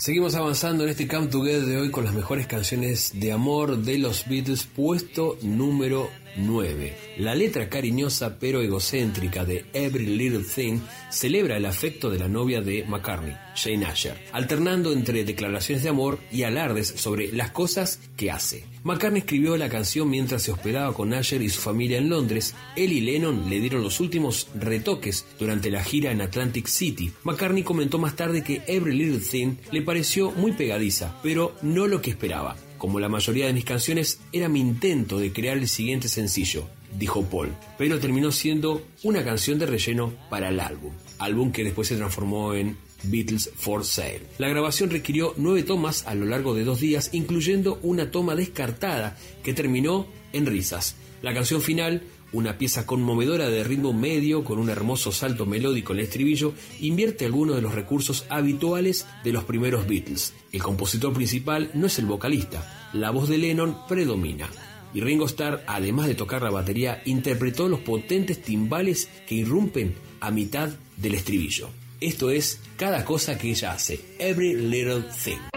Seguimos avanzando en este Come Together de hoy con las mejores canciones de amor de los Beatles, puesto número 9. La letra cariñosa pero egocéntrica de Every Little Thing celebra el afecto de la novia de McCartney, Jane Asher, alternando entre declaraciones de amor y alardes sobre las cosas que hace. McCartney escribió la canción mientras se hospedaba con Asher y su familia en Londres. Él y Lennon le dieron los últimos retoques durante la gira en Atlantic City. McCartney comentó más tarde que Every Little Thing le pareció muy pegadiza, pero no lo que esperaba. Como la mayoría de mis canciones, era mi intento de crear el siguiente sencillo, dijo Paul, pero terminó siendo una canción de relleno para el álbum que después se transformó en Beatles for Sale. La grabación requirió 9 tomas a lo largo de 2 días, incluyendo una toma descartada que terminó en risas. La canción final, una pieza conmovedora de ritmo medio con un hermoso salto melódico en el estribillo, invierte algunos de los recursos habituales de los primeros Beatles. El compositor principal no es el vocalista, la voz de Lennon predomina. Y Ringo Starr, además de tocar la batería, interpretó los potentes timbales que irrumpen a mitad del estribillo. Esto es Cada cosa que ella hace, Every Little Thing.